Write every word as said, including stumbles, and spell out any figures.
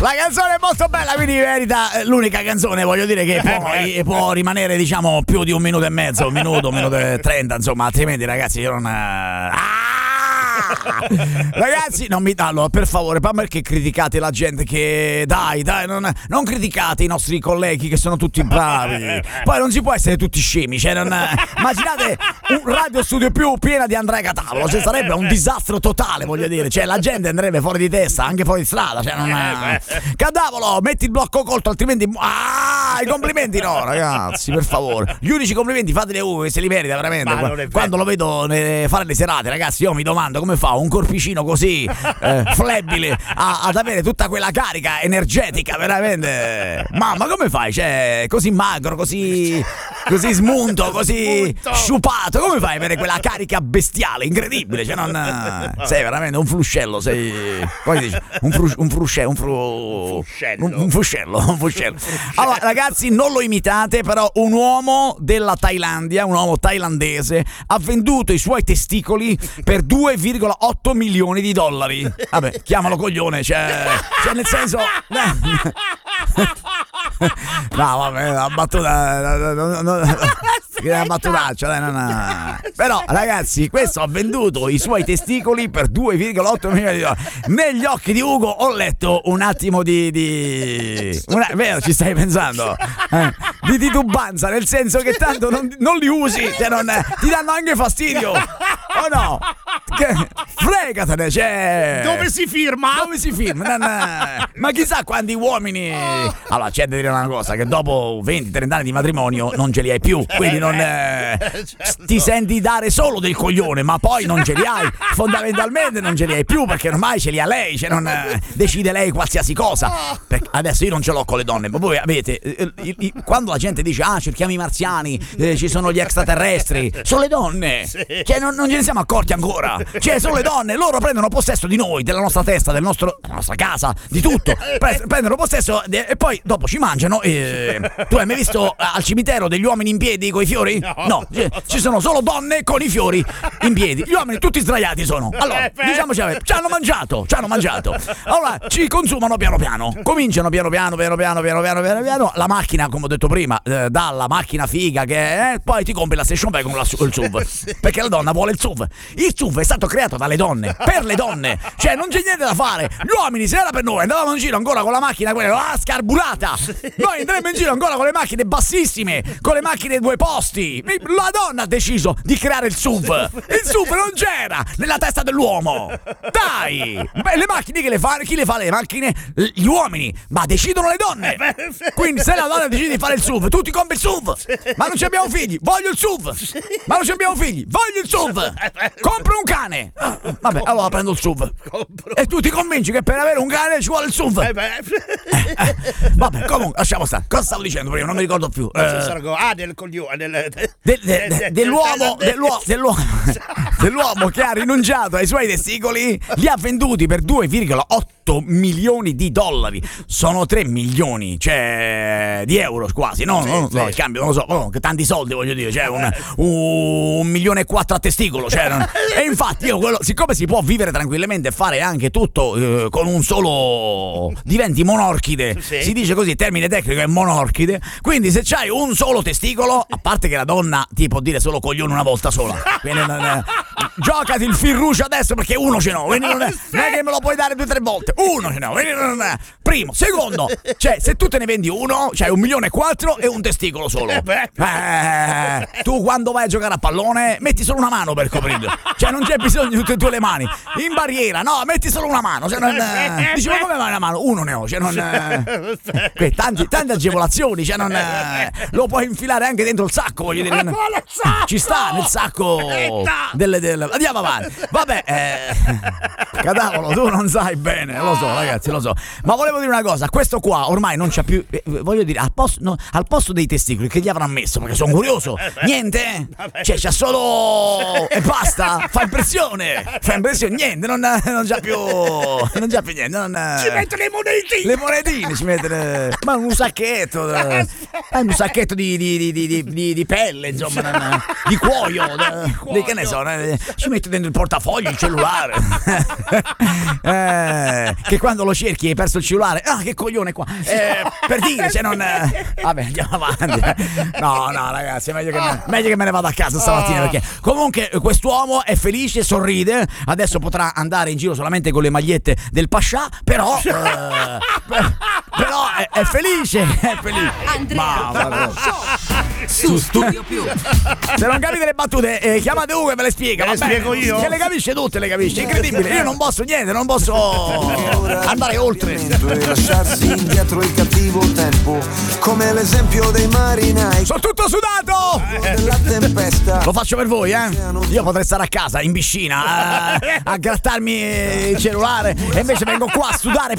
La canzone è molto bella, quindi merita l'unica canzone, voglio dire, che può, eh, può rimanere, diciamo, più di un minuto e mezzo, un minuto, un minuto e trenta, insomma, altrimenti, ragazzi, io non... Ah! Ragazzi, non mi allora, per favore, ma perché criticate la gente che dai, dai, non, non criticate i nostri colleghi che sono tutti bravi. Poi non si può essere tutti scemi, cioè non, immaginate un radio studio più piena di Andrea Catavolo, cioè sarebbe un disastro totale, voglio dire, cioè la gente andrebbe fuori di testa, anche fuori di strada, cioè non Catavolo, metti il blocco colto, altrimenti ah, i complimenti no, ragazzi, per favore. Gli unici complimenti fateli a uno che se li merita veramente. Quando lo vedo fare le serate, ragazzi, io mi domando come fa un corpicino così eh, flebile a, ad avere tutta quella carica energetica, veramente. Mamma, come fai? Cioè, così magro, così così smunto, così sciupato, come fai ad avere quella carica bestiale, incredibile? Cioè, non sei veramente un fruscello, sei come si dice? Un fru, un fruscello, un fru un, un fuscello, un fuscello. Allora, ragazzi, non lo imitate, però un uomo della Thailandia, un uomo thailandese ha venduto i suoi testicoli per due virgola otto milioni di dollari. Vabbè, chiamalo coglione, cioè, cioè nel senso no, vabbè, la battuta no, no, no, una battutaccia, dai, no, no. Però, ragazzi, questo ha venduto i suoi testicoli per due virgola otto milioni di dollari. Negli occhi di Ugo ho letto un attimo di di una, vero, ci stai pensando? Eh, di titubanza, nel senso che tanto non, non li usi, cioè non, ti danno anche fastidio. O no? Che, fregatene, cioè. Dove si firma? Dove si firma? Ma chissà quanti uomini. Allora, c'è da dire una cosa: che dopo venti trenta anni di matrimonio non ce li hai più. Quindi non eh, certo. Ti senti dare solo del coglione, ma poi non ce li hai. Fondamentalmente non ce li hai più, perché ormai ce li ha lei, cioè non eh, decide lei qualsiasi cosa. Perché adesso io non ce l'ho con le donne, ma voi avete eh, eh, quando la gente dice ah, cerchiamo i marziani, eh, ci sono gli extraterrestri, sono le donne. Cioè non, non ce ne siamo accorti ancora. Cioè sono le donne, loro prendono possesso di noi, della nostra testa, del nostro, della nostra casa, di tutto. Pre- prendono possesso de- e poi dopo ci mangiano. E... Tu hai mai visto al cimitero degli uomini in piedi con i fiori? No, no, c- ci sono solo donne con i fiori in piedi. Gli uomini tutti sdraiati sono. Allora, diciamoci, ci hanno mangiato, ci hanno mangiato. Allora, ci consumano piano piano. Cominciano piano piano, piano piano, piano piano, piano piano. La macchina, come ho detto prima, eh, dalla macchina figa che è, poi ti compri la station wagon con la, il S U V. Perché la donna vuole il S U V. Il S U V è stato creato dalle donne, per le donne. Cioè, non c'è niente da fare. Gli uomini, se era per noi, andavamo in giro ancora con la macchina quella ah, scarburata. Noi andremo in giro ancora con le macchine bassissime, con le macchine due posti. La donna ha deciso di creare il S U V. Il S U V non c'era nella testa dell'uomo. Dai! Beh, le macchine che le fa, chi le fa le macchine? Gli uomini, ma decidono le donne. Quindi se la donna decide di fare il S U V, tu ti compri il S U V. Ma non ci abbiamo figli, voglio il S U V. Ma non ci abbiamo figli, voglio il S U V. Compro un cane. Vabbè, allora prendo il S U V. E tu ti convinci che per avere un cane ci vuole il S U V. Eh, eh, vabbè, comunque, lasciamo stare. Cosa stavo dicendo prima? Non mi ricordo più. Eh, ah, del coglione. Del, de, de, de, dell'uomo, dell'uomo, dell'uomo, dell'uomo che ha rinunciato ai suoi testicoli, li ha venduti per due virgola otto milioni di dollari. Sono tre milioni, cioè, di euro quasi, no? Sì, no, sì. No, il cambio, non lo so, oh, che tanti soldi, voglio dire, cioè un, un milione e quattro a testicolo, cioè, non, e infatti io quello, siccome si può vivere tranquillamente e fare anche tutto eh, con un solo, diventi monorchide, sì. Si dice così, il termine tecnico è monorchide, quindi se c'hai un solo testicolo, a parte che la donna ti può dire solo coglione una volta sola, quindi non è, giocati il firruccio adesso perché uno ce n'ho, quindi non è, non è che me lo puoi dare due o tre volte, uno ce n'ho, quindi non è. Primo, secondo, cioè se tu te ne vendi uno, c'hai un milione e quattro e un testicolo solo. Eh, tu quando vai a giocare a pallone metti solo una mano per coprirlo, cioè non c'è bisogno di tutte e due le mani. In barriera, no, metti solo una mano, cioè non, eh, dici ma come vai una mano? Uno ne ho, cioè non, eh, tanti, tante agevolazioni, cioè non, eh, lo puoi infilare anche dentro il sacco, voglio dire, non, ci sta nel sacco delle, delle, andiamo avanti. Vabbè, eh, Catavolo, tu non sai bene, lo so ragazzi, lo so, ma volevo dire una cosa, questo qua ormai non c'ha più, eh, voglio dire, al posto, no, al posto dei testicoli che gli avranno messo, perché sono curioso, niente, cioè c'ha solo e basta, fa impressione, fa impressione, niente, non, non c'ha più, non c'ha più niente, non, ci mette le monetine, le monetine ci mette, le, ma un sacchetto, eh, un sacchetto di, di, di, di, di, di pelle, insomma, di cuoio, di, che ne so, mette, ci mette dentro il portafoglio il cellulare. eh, che quando lo cerchi hai perso il cellulare. Ah, che coglione qua. Eh, per dire, se non. Eh, vabbè, andiamo avanti. No, no, ragazzi, è meglio che, me, meglio che me ne vada a casa stamattina. Perché comunque quest'uomo è felice, sorride. Adesso potrà andare in giro solamente con le magliette del Pascià. Però. Eh, però è, è felice. È felice. Andrea, Ma, su Studio Più. se non capite le battute, eh, chiamate Ugo e ve le spiega. Me le va bene? spiego io? Che le capisce tutte, le capisce. Incredibile. Io non posso niente, non posso andare oltre. E lasciarsi indietro il cattivo tempo, come l'esempio dei marinai Sono tutto sudato. della tempesta. Lo faccio per voi, eh? Io potrei stare a casa, in piscina, a, a grattarmi il cellulare, e invece vengo qua a sudare